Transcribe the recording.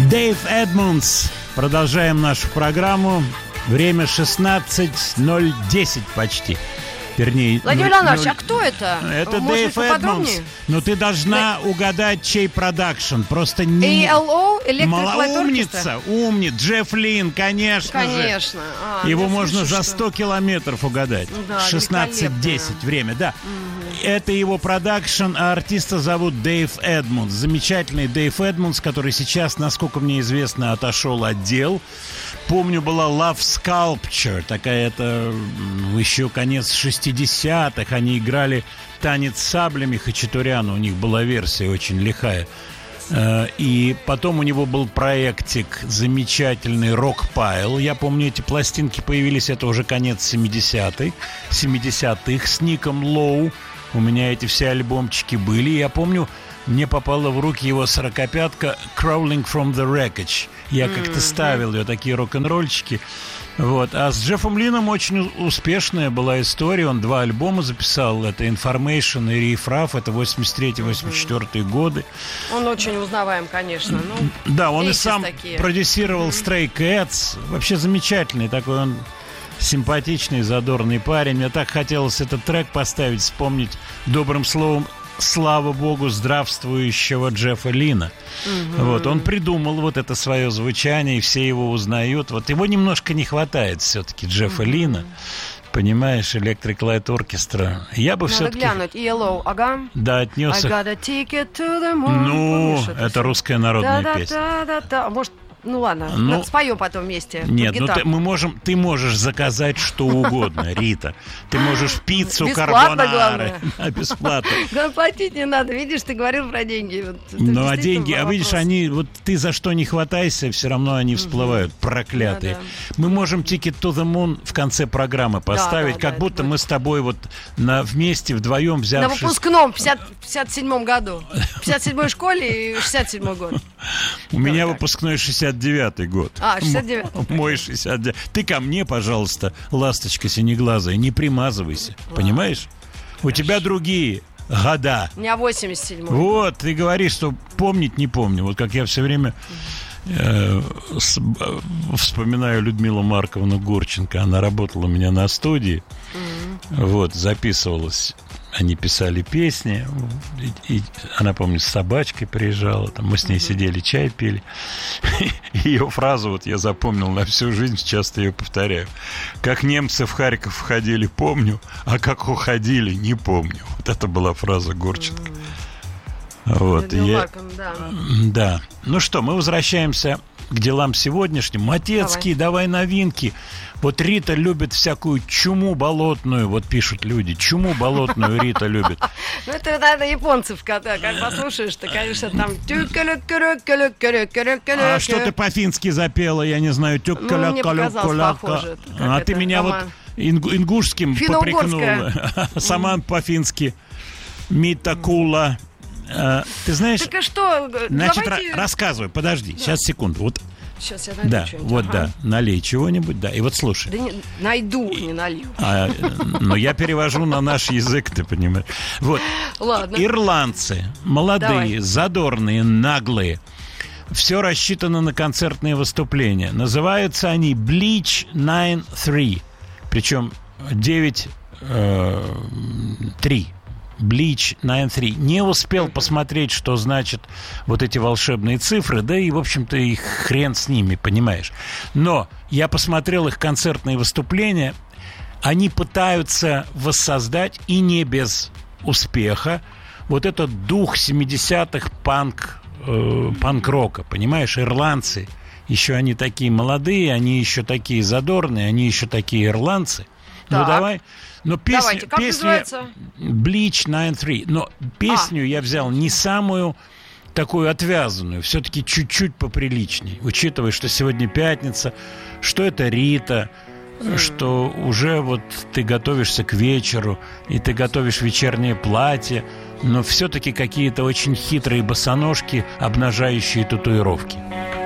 Дэйв Эдмундс. Продолжаем нашу программу. Время 16:10 почти. Вернее, Владимир Леонидович, а кто это? Это Может, Дэйв Эдмундс. Но ты должна угадать, чей продакшн. Просто не... ELO, Electric Light Малоумница, умница. Джефф Лин, конечно же. Конечно. Его можно за 100 километров угадать. Да, 16:10 время, да. Это его продакшн, а артиста зовут Дэйв Эдмундс. Замечательный Дэйв Эдмундс, который сейчас, насколько мне известно, отошел от дел. Помню, была Love Sculpture, такая-то еще конец 60-х. Они играли танец с саблями Хачатуряна. У них была версия очень лихая. И потом у него был проектик замечательный «Rockpile». Я помню, эти пластинки появились, это уже конец 70-х с Ником Лоу. У меня эти все альбомчики были. Я помню, мне попала в руки его 45-ка «Crawling from the Wreckage». Я как-то ставил ее, такие рок-н-ролльчики. Вот. А с Джеффом Лином очень успешная была история. Он 2 альбома записал. Это «Information» и «Riff Raff». Это 83-84 годы. Он очень узнаваем, конечно. Да, он и сам продюсировал «Stray Cats». Вообще замечательный такой он. Симпатичный, задорный парень. Мне так хотелось этот трек поставить, вспомнить добрым словом, слава богу, здравствующего Джеффа Лина. Вот, он придумал вот это свое звучание, и все его узнают. Вот его немножко не хватает все-таки, Джеффа Лина. Понимаешь, Electric Light Orchestra. Я бы все-таки... Надо глянуть. ELO, ага. Да, отнес их... Ну, это русская народная песня. Да. Может, ну ладно, споем потом вместе. Нет, ты можешь заказать что угодно, Рита. Ты можешь пиццу карбонара. Бесплатно. Да, платить не надо. Видишь, ты говорил про деньги. Ну, а деньги, видишь, они, вот ты за что не хватайся, все равно они всплывают, проклятые. Да. Мы можем Ticket to the Moon в конце программы поставить, как будто мы с тобой вот вместе, вдвоем взявшись... На выпускном в 57-м году. В 57-й школе и 67-й год. У меня выпускной 69-й год. 69-й. Мой 69-й. Ты ко мне, пожалуйста, ласточка синеглазая, не примазывайся. Понимаешь? У тебя другие года. У меня 87-й. Вот, ты говоришь, что помнить не помню. Вот как я все время вспоминаю Людмилу Марковну Гурченко. Она работала у меня на студии. Вот, записывалась. Они писали песни, и она, помню, с собачкой приезжала, там мы с ней сидели, чай пили. Ее фразу вот я запомнил на всю жизнь, часто ее повторяю. Как немцы в Харьков входили, помню, а как уходили, не помню. Вот это была фраза Гурченко. Вот. Да. Ну что, мы возвращаемся к делам сегодняшним. Матецкий, давай новинки. Вот Рита любит всякую чуму болотную, вот пишут люди. Чуму болотную Рита любит. Ну, это, наверное, японцев, как послушаешь, ты, конечно, там... А что ты по-фински запела, я не знаю. Ну, мне показалось похоже. А ты меня вот ингушским попрекнула. Сама по-фински. Митакула. Ты знаешь... Так и что? Значит, рассказывай, подожди, сейчас, секунду. Вот. Сейчас я найду что-нибудь. Вот, да, налей чего-нибудь, да, и вот слушай. Да найду, не налью. Но я перевожу на наш язык, ты понимаешь. Вот. Ладно. Ирландцы, молодые, задорные, наглые. Все рассчитано на концертные выступления. Называются они Bleach 9-3. Причем 9-3. Bleach 9-3. Не успел посмотреть, что значит вот эти волшебные цифры, да и, в общем-то, и хрен с ними, понимаешь. Но я посмотрел их концертные выступления. Они пытаются воссоздать, и не без успеха, вот этот дух 70-х панк-рока, понимаешь, ирландцы. Еще они такие молодые, они еще такие задорные, они еще такие ирландцы. Так. Ну, давай... Но песню Bleach 9-3. Но песню я взял не самую такую отвязанную, все-таки чуть-чуть поприличней, учитывая, что сегодня пятница, что это Рита, что уже вот ты готовишься к вечеру, и ты готовишь вечернее платье, но все-таки какие-то очень хитрые босоножки, обнажающие татуировки.